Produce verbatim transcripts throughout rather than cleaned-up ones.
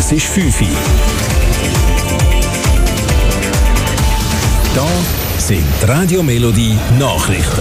Es ist fünf Uhr. Da sind die Radio Melodie Nachrichten.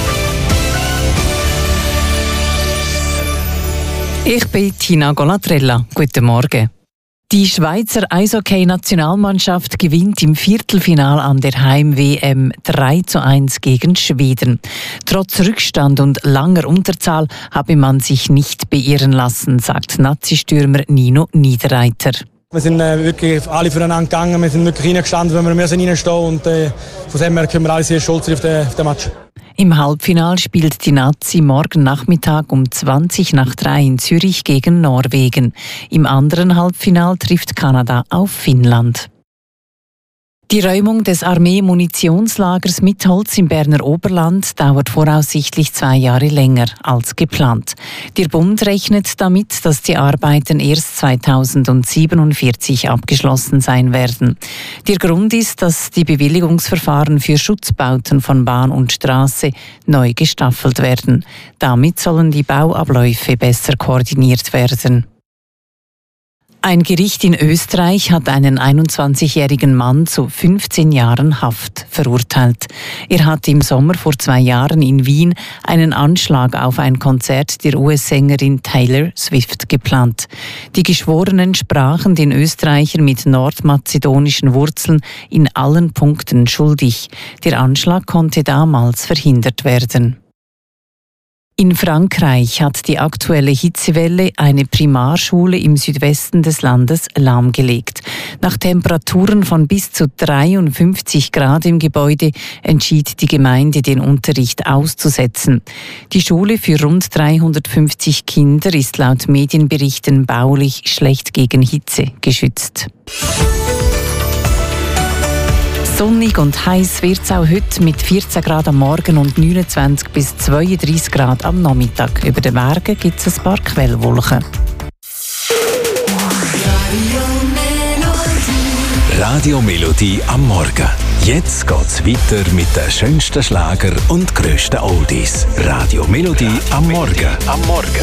Ich bin Tina Golatrella. Guten Morgen. Die Schweizer Eishockey-Nationalmannschaft gewinnt im Viertelfinal an der Heim-W M drei zu eins gegen Schweden. Trotz Rückstand und langer Unterzahl habe man sich nicht beirren lassen, sagt Nazi-Stürmer Nino Niederreiter. Wir sind äh, wirklich alle füreinander gegangen, wir sind wirklich reingestanden, wenn wir müssen reinstehen und äh, von dem her können wir alle sehr stolz sein auf den, auf den Match. Im Halbfinal spielt die Nazi morgen Nachmittag um zwanzig nach drei in Zürich gegen Norwegen. Im anderen Halbfinal trifft Kanada auf Finnland. Die Räumung des Armee-Munitionslagers Mitholz im Berner Oberland dauert voraussichtlich zwei Jahre länger als geplant. Der Bund rechnet damit, dass die Arbeiten erst zweitausendsiebenundvierzig abgeschlossen sein werden. Der Grund ist, dass die Bewilligungsverfahren für Schutzbauten von Bahn und Straße neu gestaffelt werden. Damit sollen die Bauabläufe besser koordiniert werden. Ein Gericht in Österreich hat einen einundzwanzigjährigen Mann zu fünfzehn Jahren Haft verurteilt. Er hat im Sommer vor zwei Jahren in Wien einen Anschlag auf ein Konzert der U S-Sängerin Taylor Swift geplant. Die Geschworenen sprachen den Österreicher mit nordmazedonischen Wurzeln in allen Punkten schuldig. Der Anschlag konnte damals verhindert werden. In Frankreich hat die aktuelle Hitzewelle eine Primarschule im Südwesten des Landes lahmgelegt. Nach Temperaturen von bis zu dreiundfünfzig Grad im Gebäude entschied die Gemeinde, den Unterricht auszusetzen. Die Schule für rund dreihundertfünfzig Kinder ist laut Medienberichten baulich schlecht gegen Hitze geschützt. Sonnig und heiß wird es auch heute mit vierzehn Grad am Morgen und neunundzwanzig bis zweiunddreißig Grad am Nachmittag. Über den Bergen gibt es ein paar Quellwolken. Radio Melodie am Morgen. Jetzt geht's weiter mit den schönsten Schlager und grössten Oldies. Radio Melodie am Morgen. Am Morgen.